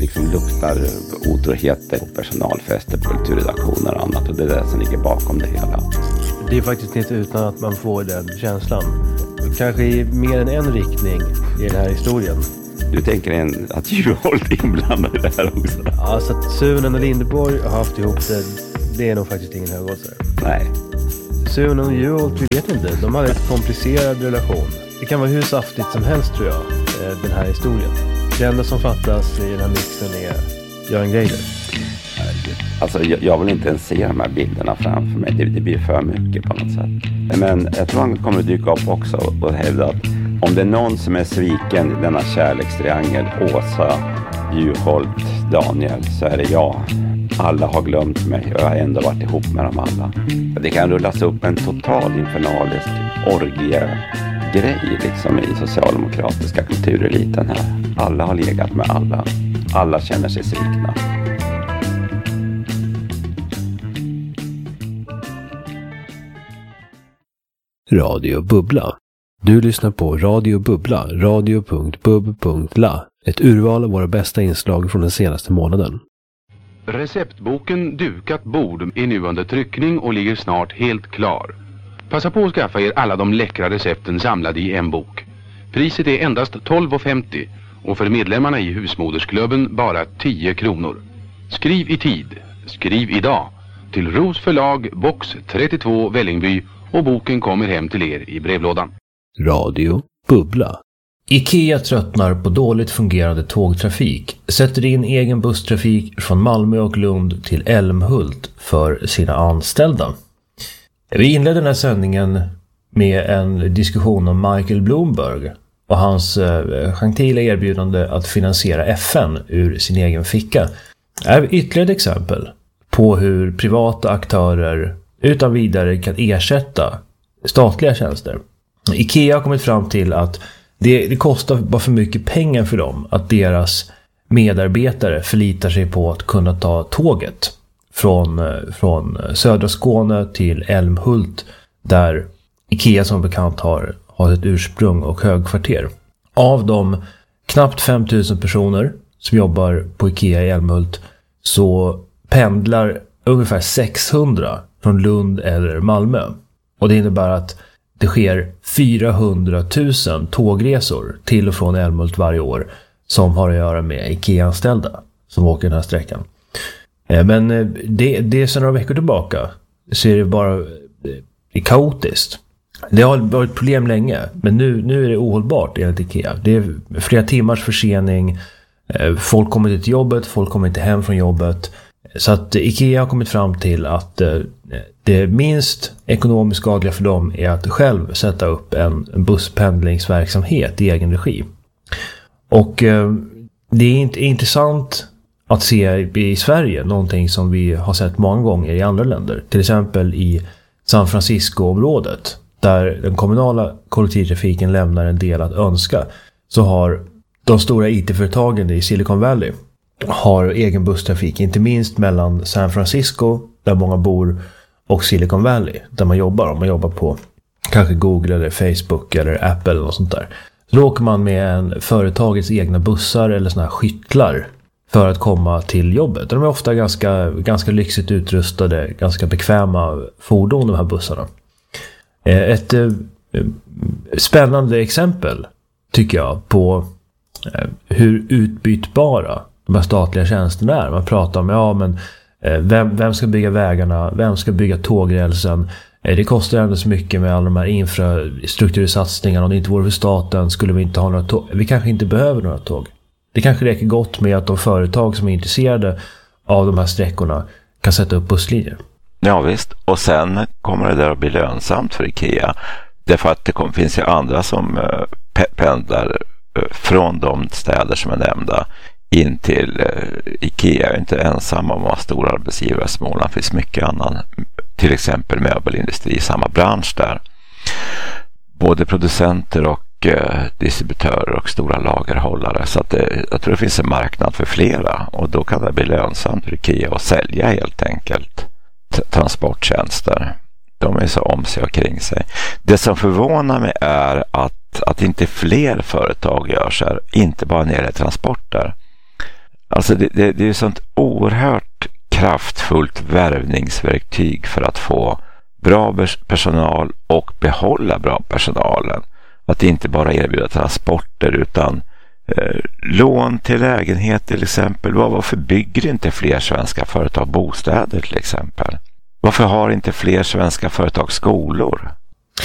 liksom luktar otroheter på personalfester, på kulturredaktioner och annat. Och det är det som ligger bakom det hela. Det är faktiskt inte utan att man får den känslan. Kanske i mer än en riktning i den här historien. Du tänker att Juholt är inblandad i det här också? Ja, så att Suhonen och Lindeborg har haft ihop det är nog faktiskt ingen högoddsare. Nej. Suhonen och Juholt, vi vet inte. De hade en komplicerad relation. Det kan vara hur saftigt som helst, tror jag, den här historien. Det enda som fattas i den här mixen är Göran Greider. Alltså jag vill inte ens se de här bilderna framför mig. Det blir för mycket på något sätt. Men jag tror han kommer att dyka upp också och hävda att om det är någon som är sviken i denna kärlekstriangel, Åsa, Juholt, Daniel, så är det jag. Alla har glömt mig och jag har ändå varit ihop med dem alla. Det kan rullas upp en total infernalisk orgie-grej liksom i socialdemokratiska kultureliten här. Alla har legat med alla. Alla känner sig svikna. Radio Bubbla. Du lyssnar på Radio Bubbla, radio.bub.la. Ett urval av våra bästa inslag från den senaste månaden. Receptboken Dukat bord är nu under tryckning och ligger snart helt klar. Passa på att skaffa er alla de läckra recepten samlade i en bok. Priset är endast 12,50 och för medlemmarna i Husmodersklubben bara 10 kronor. Skriv i tid, skriv idag till Ros förlag, box 32 Vällingby och boken kommer hem till er i brevlådan. Radio Bubbla. IKEA tröttnar på dåligt fungerande tågtrafik, sätter in egen busstrafik från Malmö och Lund till Älmhult för sina anställda. Vi inledde den här sändningen med en diskussion om Michael Bloomberg och hans gentila erbjudande att finansiera FN ur sin egen ficka. Det är ytterligare ett exempel på hur privata aktörer utan vidare kan ersätta statliga tjänster. IKEA har kommit fram till att det kostar bara för mycket pengar för dem att deras medarbetare förlitar sig på att kunna ta tåget från södra Skåne till Älmhult, där IKEA som bekant har ett ursprung och högkvarter. Av de knappt 5 000 personer som jobbar på IKEA i Älmhult så pendlar ungefär 600 från Lund eller Malmö. Och det innebär att det sker 400 000 tågresor till och från Älmhult varje år som har att göra med IKEA-anställda som åker den här sträckan. Men det är sedan några veckor tillbaka så är det bara kaotiskt. Det har varit problem länge, men nu är det ohållbart enligt IKEA. Det är flera timmars försening, folk kommer inte till jobbet, folk kommer inte hem från jobbet. Så att IKEA har kommit fram till att det minst ekonomiskt skadliga för dem är att själv sätta upp en busspendlingsverksamhet i egen regi. Och det är intressant att se i Sverige någonting som vi har sett många gånger i andra länder. Till exempel i San Francisco-området, där den kommunala kollektivtrafiken lämnar en del att önska, så har de stora IT-företagen i Silicon Valley har egen busstrafik, inte minst mellan San Francisco, där många bor, och Silicon Valley, där man jobbar. Om man jobbar på kanske Google eller Facebook eller Apple eller något sånt där. Så då åker man med en företagets egna bussar eller såna här skyttlar för att komma till jobbet. De är ofta ganska lyxigt utrustade, ganska bekväma fordon, de här bussarna. Ett spännande exempel tycker jag på hur utbytbara de här statliga tjänsterna är. Man pratar om vem ska bygga vägarna, vem ska bygga tågrälsen. Det kostar ändå så mycket med alla de här infrastruktursatsningarna. Om det inte vore för staten skulle vi inte ha några tåg. Vi kanske inte behöver några tåg. Det kanske räcker gott med att de företag som är intresserade av de här sträckorna kan sätta upp busslinjer. Ja visst, och sen kommer det där att bli lönsamt för IKEA. Därför att det finns ju andra som pendlar från de städer som är nämnda in till IKEA. Är inte ensam om att vara stora arbetsgivare i Småland. Det finns mycket annan, till exempel möbelindustri i samma bransch där. Både producenter och distributörer och stora lagerhållare. Så att jag tror det finns en marknad för flera, och då kan det bli lönsamt för IKEA att sälja helt enkelt transporttjänster. De är så om sig och kring sig. Det som förvånar mig är att inte fler företag gör så här, inte bara när det är transporter. Alltså det är ju sånt oerhört kraftfullt värvningsverktyg för att få bra personal och behålla bra personalen. Att inte bara erbjuda transporter utan lån till lägenhet till exempel. Varför bygger inte fler svenska företag bostäder till exempel? Varför har inte fler svenska företag skolor?